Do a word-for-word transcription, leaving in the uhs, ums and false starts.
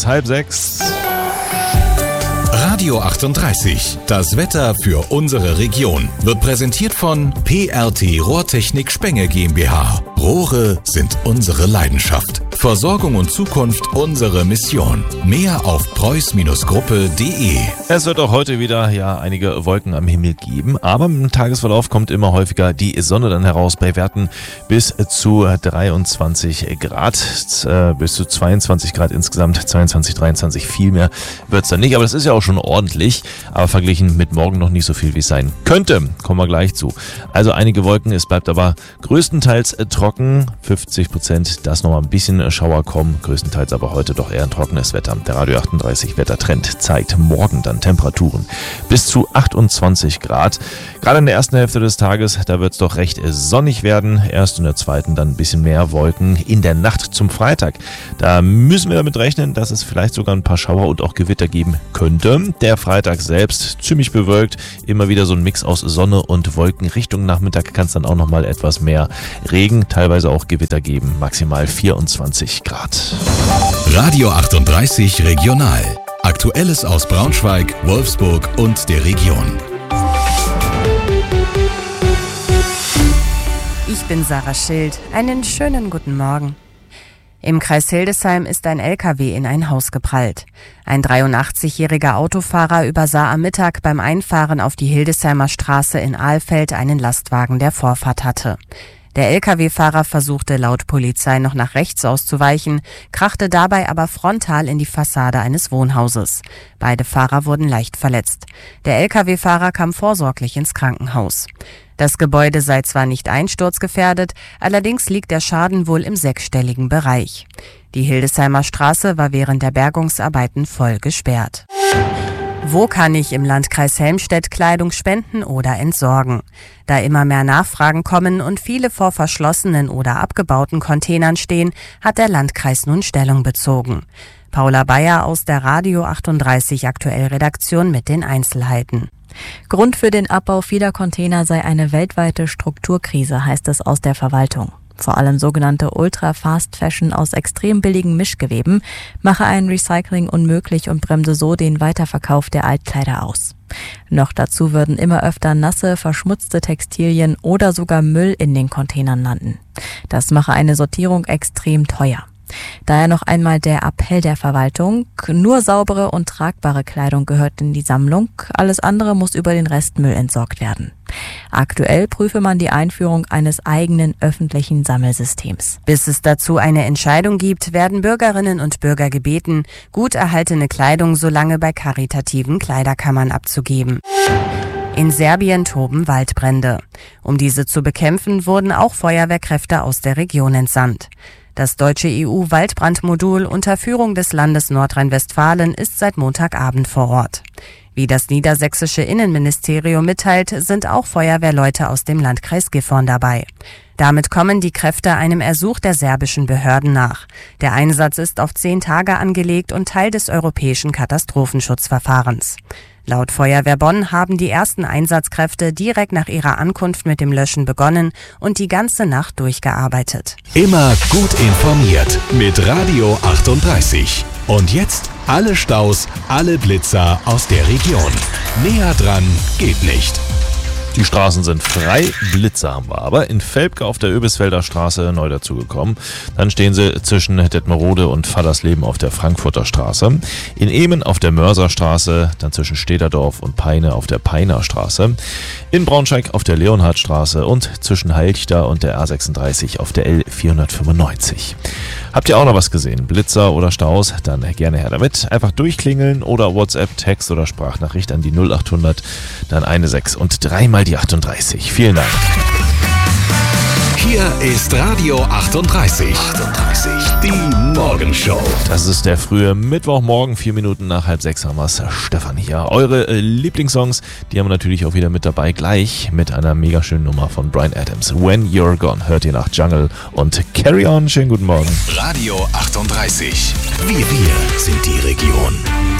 ist halb sechs. Radio achtunddreißig, das Wetter für unsere Region, wird präsentiert von P R T Rohrtechnik Spenge GmbH. Rohre sind unsere Leidenschaft. Versorgung und Zukunft unsere Mission. Mehr auf preuß Gruppe punkt de. Es wird auch heute wieder ja einige Wolken am Himmel geben, aber im Tagesverlauf kommt immer häufiger die Sonne dann heraus bei Werten bis zu dreiundzwanzig Grad, äh, bis zu zweiundzwanzig Grad insgesamt, zweiundzwanzig, dreiundzwanzig, viel mehr wird es dann nicht, aber das ist ja auch schon ordentlich, aber verglichen mit morgen noch nicht so viel, wie es sein könnte. Kommen wir gleich zu. Also einige Wolken, es bleibt aber größtenteils trocken, fünfzig Prozent, dass noch mal ein bisschen Schauer kommen, größtenteils aber heute doch eher ein trockenes Wetter. Der Radio achtunddreißig Wettertrend zeigt morgen dann Temperaturen bis zu achtundzwanzig Grad. Gerade in der ersten Hälfte des Tages, da wird es doch recht sonnig werden, erst in der zweiten dann ein bisschen mehr Wolken. In der Nacht zum Freitag, da müssen wir damit rechnen, dass es vielleicht sogar ein paar Schauer und auch Gewitter geben könnte. Der Freitag selbst ziemlich bewölkt, immer wieder so ein Mix aus Sonne und Wolken. Richtung Nachmittag kann es dann auch nochmal etwas mehr Regen, teilweise auch Gewitter geben, maximal vierundzwanzig Grad. Radio achtunddreißig Regional. Aktuelles aus Braunschweig, Wolfsburg und der Region. Ich bin Sarah Schild. Einen schönen guten Morgen. Im Kreis Hildesheim ist ein L K W in ein Haus geprallt. Ein dreiundachtzigjähriger Autofahrer übersah am Mittag beim Einfahren auf die Hildesheimer Straße in Ahlfeld einen Lastwagen, der Vorfahrt hatte. Der L K W-Fahrer versuchte laut Polizei noch nach rechts auszuweichen, krachte dabei aber frontal in die Fassade eines Wohnhauses. Beide Fahrer wurden leicht verletzt. Der L K W-Fahrer kam vorsorglich ins Krankenhaus. Das Gebäude sei zwar nicht einsturzgefährdet, allerdings liegt der Schaden wohl im sechsstelligen Bereich. Die Hildesheimer Straße war während der Bergungsarbeiten voll gesperrt. Wo kann ich im Landkreis Helmstedt Kleidung spenden oder entsorgen? Da immer mehr Nachfragen kommen und viele vor verschlossenen oder abgebauten Containern stehen, hat der Landkreis nun Stellung bezogen. Paula Bayer aus der Radio achtunddreißig Aktuell Redaktion mit den Einzelheiten. Grund für den Abbau vieler Container sei eine weltweite Strukturkrise, heißt es aus der Verwaltung. Vor allem sogenannte Ultra-Fast-Fashion aus extrem billigen Mischgeweben mache ein Recycling unmöglich und bremse so den Weiterverkauf der Altkleider aus. Noch dazu würden immer öfter nasse, verschmutzte Textilien oder sogar Müll in den Containern landen. Das mache eine Sortierung extrem teuer. Daher noch einmal der Appell der Verwaltung: Nur saubere und tragbare Kleidung gehört in die Sammlung, alles andere muss über den Restmüll entsorgt werden. Aktuell prüfe man die Einführung eines eigenen öffentlichen Sammelsystems. Bis es dazu eine Entscheidung gibt, werden Bürgerinnen und Bürger gebeten, gut erhaltene Kleidung so lange bei karitativen Kleiderkammern abzugeben. In Serbien toben Waldbrände. Um diese zu bekämpfen, wurden auch Feuerwehrkräfte aus der Region entsandt. Das deutsche E U-Waldbrandmodul unter Führung des Landes Nordrhein-Westfalen ist seit Montagabend vor Ort. Wie das niedersächsische Innenministerium mitteilt, sind auch Feuerwehrleute aus dem Landkreis Gifhorn dabei. Damit kommen die Kräfte einem Ersuch der serbischen Behörden nach. Der Einsatz ist auf zehn Tage angelegt und Teil des europäischen Katastrophenschutzverfahrens. Laut Feuerwehr Bonn haben die ersten Einsatzkräfte direkt nach ihrer Ankunft mit dem Löschen begonnen und die ganze Nacht durchgearbeitet. Immer gut informiert mit Radio achtunddreißig. Und jetzt alle Staus, alle Blitzer aus der Region. Näher dran geht nicht. Die Straßen sind frei, Blitzer haben wir aber. In Velpke auf der Öbisfelder Straße neu dazugekommen. Dann stehen sie zwischen Detmerode und Fallersleben auf der Frankfurter Straße. In Ehmen auf der Mörserstraße, dann zwischen Stederdorf und Peine auf der Peiner Straße. In Braunschweig auf der Leonhardstraße und zwischen Halchta und der A sechsunddreißig auf der L vierhundertfünfundneunzig. Habt ihr auch noch was gesehen? Blitzer oder Staus? Dann gerne her damit. Einfach durchklingeln oder WhatsApp, Text oder Sprachnachricht an die null achthundert, dann eine sechs und dreimal die achtunddreißig. Vielen Dank. Hier ist Radio achtunddreißig. achtunddreißig. Die Morgenshow. Das ist der frühe Mittwochmorgen, vier Minuten nach halb sechs haben wir es. Stefan hier. Eure äh, Lieblingssongs, die haben wir natürlich auch wieder mit dabei. Gleich mit einer mega schönen Nummer von Bryan Adams. When You're Gone. Hört ihr nach Jungle und Carry On. Schönen guten Morgen. Radio achtunddreißig. Wir, wir sind die Region.